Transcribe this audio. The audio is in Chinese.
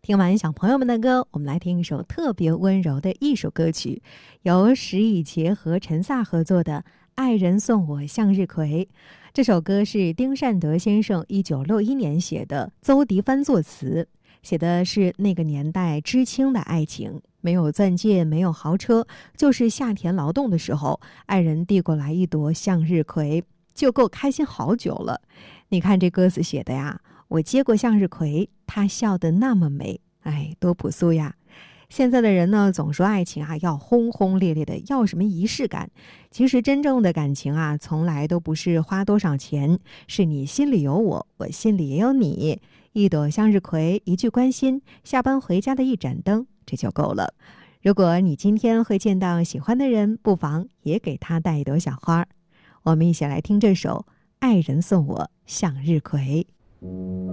听完小朋友们的歌，我们来听一首特别温柔的艺术歌曲，由石以洁和陈萨合作的《爱人送我向日葵》。这首歌是丁善德先生1961年写的，邹迪帆作词，写的是那个年代知青的爱情。没有钻戒，没有豪车，就是下田劳动的时候，爱人递过来一朵向日葵，就够开心好久了。你看这歌词写的呀，我接过向日葵，他笑得那么美，哎，多朴素呀。现在的人呢，总说爱情啊要轰轰烈烈的，要什么仪式感。其实真正的感情啊，从来都不是花多少钱，是你心里有我，我心里也有你。一朵向日葵，一句关心，下班回家的一盏灯，这就够了。如果你今天会见到喜欢的人，不妨也给他带一朵小花。我们一起来听这首《爱人送我向日葵》。